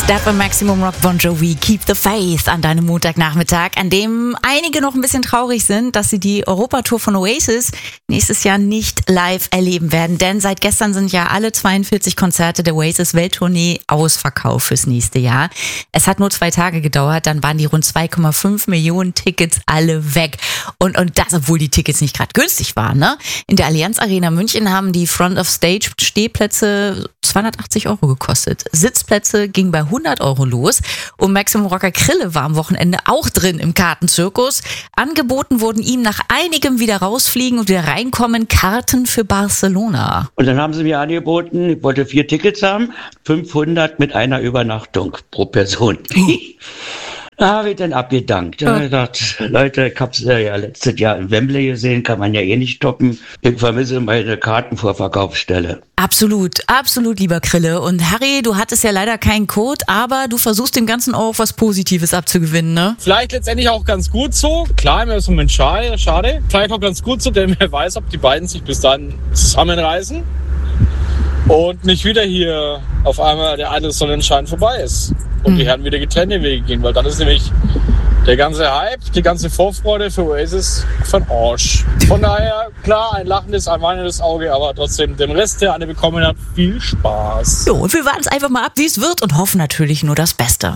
Das war Maximum Rock, Bon Jovi, Keep the Faith an deinem Montagnachmittag, an dem einige noch ein bisschen traurig sind, dass sie die Europatour von Oasis nächstes Jahr nicht live erleben werden. Denn seit gestern sind ja alle 42 Konzerte der Oasis Welttournee ausverkauft fürs nächste Jahr. Es hat nur 2 Tage gedauert, dann waren die rund 2,5 Millionen Tickets alle weg. Und das, obwohl die Tickets nicht gerade günstig waren, ne? In der Allianz Arena München haben die Front of Stage Stehplätze 280 € gekostet. Sitzplätze gingen bei 100 € los. Und Maximum Rocker Krille war am Wochenende auch drin im Kartenzirkus. Angeboten wurden ihm nach einigem wieder rausfliegen und wieder reinkommen Karten für Barcelona. Und dann haben sie mir angeboten, ich wollte 4 Tickets haben, 500 mit einer Übernachtung pro Person. Da habe ich dann abgedankt. Da habe ich gedacht, Leute, ich habe es ja letztes Jahr in Wembley gesehen, kann man ja eh nicht toppen. Ich vermisse meine Kartenvorverkaufsstelle. Absolut, lieber Krille. Und Harry, du hattest ja leider keinen Code, aber du versuchst dem Ganzen auch was Positives abzugewinnen, ne? Vielleicht letztendlich auch ganz gut so. Klar, im ersten Moment schade. Vielleicht auch ganz gut so, denn wer weiß, ob die beiden sich bis dann zusammenreißen und nicht wieder hier auf einmal der eine Sonnenschein vorbei ist. Und die Herren wieder getrennte Wege gehen, weil dann ist nämlich der ganze Hype, die ganze Vorfreude für Oasis von Arsch. Von daher, klar, ein lachendes, ein weinendes Auge, aber trotzdem dem Rest, der eine bekommen hat, viel Spaß. Jo, und wir warten es einfach mal ab, wie es wird und hoffen natürlich nur das Beste.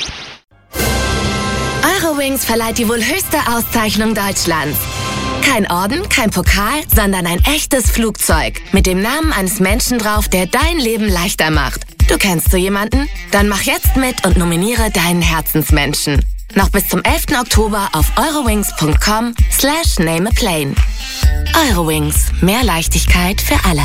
Eurowings verleiht die wohl höchste Auszeichnung Deutschlands. Kein Orden, kein Pokal, sondern ein echtes Flugzeug mit dem Namen eines Menschen drauf, der dein Leben leichter macht. Du kennst so jemanden? Dann mach jetzt mit und nominiere deinen Herzensmenschen. Noch bis zum 11. Oktober auf eurowings.com/nameaplane. Eurowings. Mehr Leichtigkeit für alle.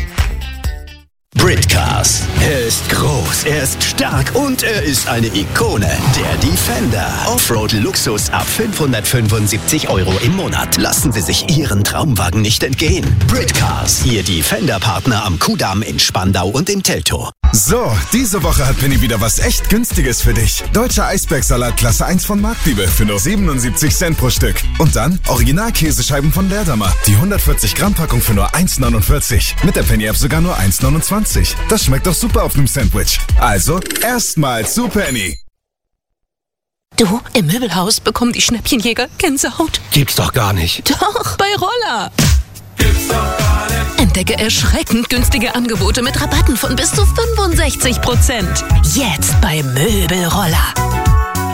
Britcars. Er ist groß, er ist stark und er ist eine Ikone. Der Defender. Offroad-Luxus ab 575 € im Monat. Lassen Sie sich Ihren Traumwagen nicht entgehen. Britcars. Ihr Defender-Partner am Kudamm in Spandau und in Teltow. So, diese Woche hat Penny wieder was echt Günstiges für dich. Deutscher Eisbergsalat Klasse 1 von Marktliebe für nur 77 Cent pro Stück. Und dann Original-Käsescheiben von Leerdammer. Die 140 Gramm Packung für nur 1,49. Mit der Penny-App sogar nur 1,29. Das schmeckt doch super auf einem Sandwich. Also, erstmal zu Penny. Du, im Möbelhaus bekommen die Schnäppchenjäger Gänsehaut. Gibt's doch gar nicht. Doch, bei Roller. Entdecke erschreckend günstige Angebote mit Rabatten von bis zu 65%. Jetzt bei Möbelroller.